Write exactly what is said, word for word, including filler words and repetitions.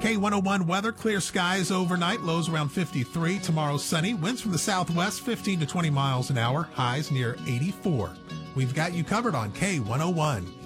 K one oh one weather, clear skies overnight, lows around fifty-three. Tomorrow sunny, winds from the southwest fifteen to twenty miles an hour, highs near eighty-four. We've got you covered on K one oh one.